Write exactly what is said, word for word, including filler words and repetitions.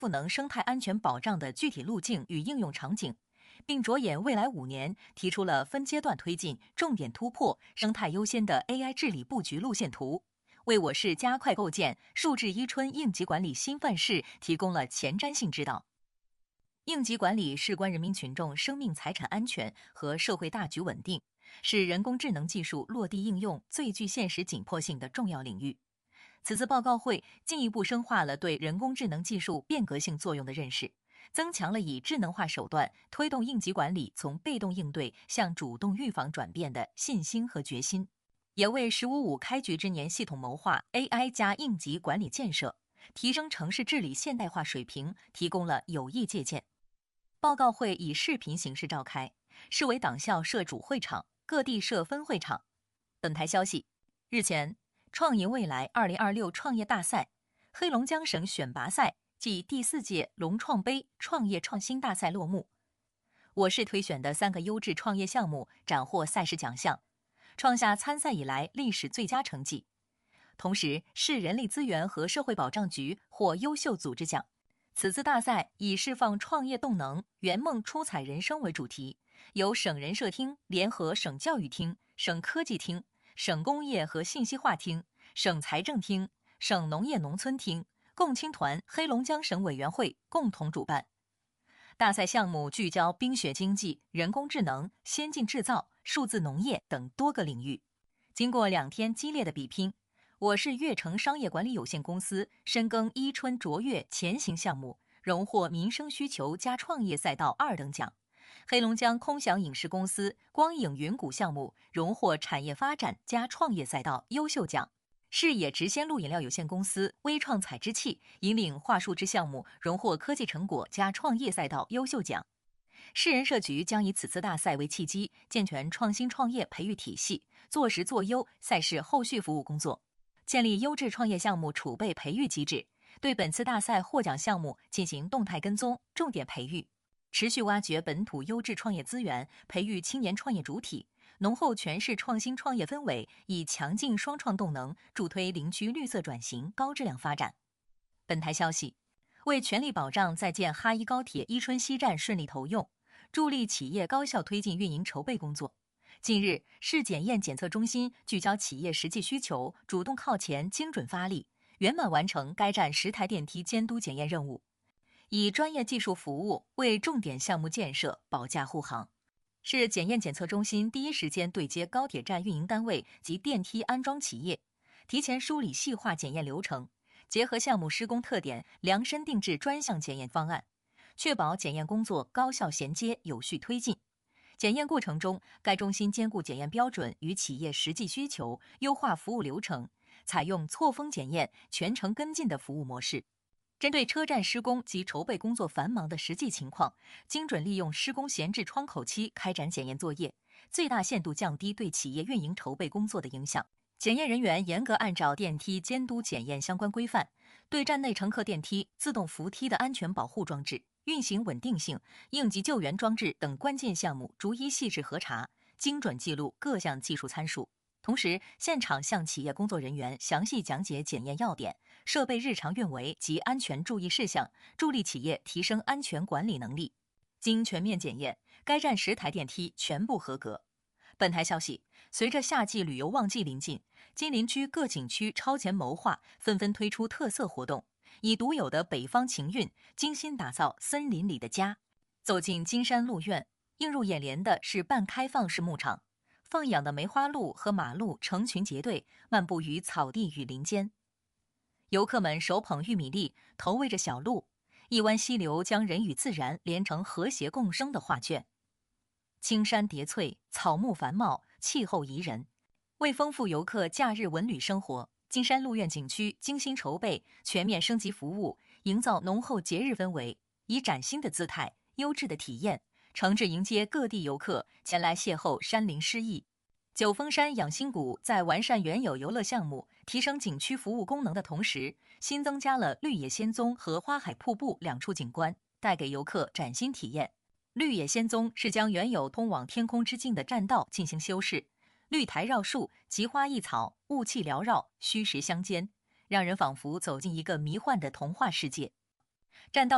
赋能生态安全保障的具体路径与应用场景，并着眼未来五年，提出了分阶段推进、重点突破、生态优先的 A I 治理布局路线图，为我市加快构建数字伊春应急管理新范式提供了前瞻性指导。应急管理事关人民群众生命财产安全和社会大局稳定，是人工智能技术落地应用最具现实紧迫性的重要领域。此次报告会进一步深化了对人工智能技术变革性作用的认识，增强了以智能化手段推动应急管理从被动应对向主动预防转变的信心和决心，也为“十五五”开局之年系统谋划 A I 加应急管理建设，提升城市治理现代化水平提供了有益借鉴。报告会以视频形式召开，市委党校设主会场，各地设分会场。本台消息，日前，创赢未来二零二六创业大赛、黑龙江省选拔赛暨第四届龙创杯创业创新大赛落幕。我市推选的三个优质创业项目斩获赛事奖项，创下参赛以来历史最佳成绩。同时，市人力资源和社会保障局获优秀组织奖。此次大赛以释放创业动能、圆梦出彩人生为主题，由省人社厅联合省教育厅、省科技厅、省工业和信息化厅、省财政厅、省农业农村厅、共青团黑龙江省委员会共同主办。大赛项目聚焦冰雪经济、人工智能、先进制造、数字农业等多个领域。经过两天激烈的比拼，我市悦城商业管理有限公司深耕伊春卓越前行项目，荣获民生需求加创业赛道二等奖。黑龙江空想影视公司光影云谷项目荣获产业发展加创业赛道优秀奖。视野直鲜露饮料有限公司微创采之器引领桦树枝项目荣获科技成果加创业赛道优秀奖。市人社局将以此次大赛为契机，健全创新创业培育体系，做实做优赛事后续服务工作，建立优质创业项目储备培育机制，对本次大赛获奖项目进行动态跟踪、重点培育，持续挖掘本土优质创业资源，培育青年创业主体，浓厚全市创新创业氛围，以强劲双创动能助推林区绿色转型、高质量发展。本台消息，为全力保障在建哈一高铁伊春西站顺利投用，助力企业高效推进运营筹备工作，近日，市检验检测中心聚焦企业实际需求，主动靠前、精准发力，圆满完成该站十台电梯监督检验任务，以专业技术服务为重点项目建设保驾护航。市检验检测中心第一时间对接高铁站运营单位及电梯安装企业，提前梳理细化检验流程，结合项目施工特点，量身定制专项检验方案，确保检验工作高效衔接、有序推进。检验过程中，该中心兼顾检验标准与企业实际需求，优化服务流程，采用错峰检验、全程跟进的服务模式。针对车站施工及筹备工作繁忙的实际情况，精准利用施工闲置窗口期开展检验作业，最大限度降低对企业运营筹备工作的影响。检验人员严格按照电梯监督检验相关规范，对站内乘客电梯、自动扶梯的安全保护装置、运行稳定性、应急救援装置等关键项目逐一细致核查，精准记录各项技术参数。同时，现场向企业工作人员详细讲解检验要点、设备日常运维及安全注意事项，助力企业提升安全管理能力。经全面检验，该站十台电梯全部合格。本台消息，随着夏季旅游旺季临近，金陵区各景区超前谋划，纷纷推出特色活动，以独有的北方情韵，精心打造森林里的家。走进金山鹿苑，映入眼帘的是半开放式牧场，放养的梅花鹿和马鹿成群结队漫步于草地与林间，游客们手捧玉米粒，投喂着小鹿，一湾溪流将人与自然连成和谐共生的画卷。青山叠翠，草木繁茂，气候宜人。为丰富游客假日文旅生活，金山鹿苑景区精心筹备，全面升级服务，营造浓厚节日氛围，以崭新的姿态、优质的体验，诚挚迎接各地游客前来邂逅山林诗意。九峰山养心谷在完善原有游乐项目、提升景区服务功能的同时，新增加了绿野仙踪和花海瀑布两处景观，带给游客崭新体验。绿野仙踪是将原有通往天空之境的栈道进行修饰，绿苔绕树，奇花异草，雾气缭绕，虚实相间，让人仿佛走进一个迷幻的童话世界。栈道